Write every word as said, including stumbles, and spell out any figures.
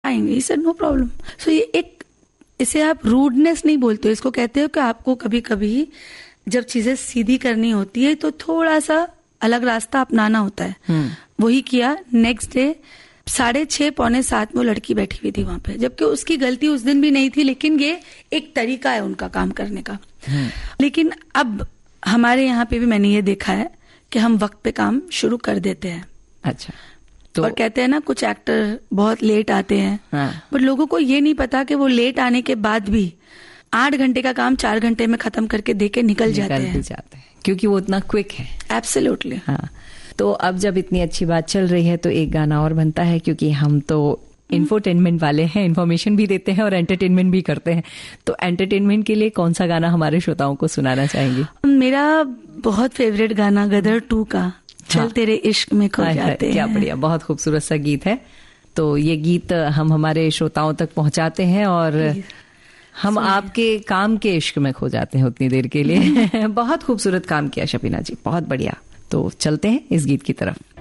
आएंगे। He said no problem. सो ये एक, इसे आप रूडनेस नहीं बोलते हो, इसको कहते हो कि आपको कभी कभी जब चीजें सीधी करनी होती है तो थोड़ा सा अलग रास्ता अपनाना होता है। वही किया। नेक्स्ट डे साढ़े छह पौने सात में वो लड़की बैठी हुई थी वहां पे, जबकि उसकी गलती उस दिन भी नहीं थी, लेकिन ये एक तरीका है उनका काम करने का। लेकिन अब हमारे यहाँ पे भी मैंने ये देखा है कि हम वक्त पे काम शुरू कर देते हैं। अच्छा। तो और कहते हैं ना कुछ एक्टर बहुत लेट आते हैं, हाँ। बट लोगों को ये नहीं पता कि वो लेट आने के बाद भी आठ घंटे का काम चार घंटे में खत्म करके दे के निकल, निकल जाते हैं जाते हैं क्योंकि वो उतना क्विक है। एब्सोल्युटली। हाँ। तो अब जब इतनी अच्छी बात चल रही है तो एक गाना और बनता है, क्योंकि हम तो इंफोटेनमेंट वाले हैं, इन्फॉर्मेशन भी देते हैं और एंटरटेनमेंट भी करते हैं। तो एंटरटेनमेंट के लिए कौन सा गाना हमारे श्रोताओं को सुनाना चाहेंगे? मेरा बहुत फेवरेट गाना गदर टू का चल हाँ। तेरे इश्क में खो जाते हैं। क्या बढ़िया, बहुत खूबसूरत सा गीत है। तो ये गीत हम हमारे श्रोताओं तक पहुंचाते हैं और हम आपके काम के इश्क में खो जाते हैं उतनी देर के लिए। बहुत खूबसूरत काम किया शबीना जी, बहुत बढ़िया। तो चलते हैं इस गीत की तरफ।